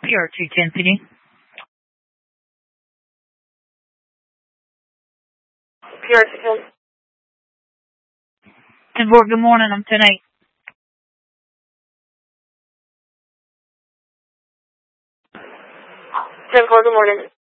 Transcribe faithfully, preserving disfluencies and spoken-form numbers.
P R two ten P D. P R two ten. ten four, good morning. I'm ten eight. ten four, good morning.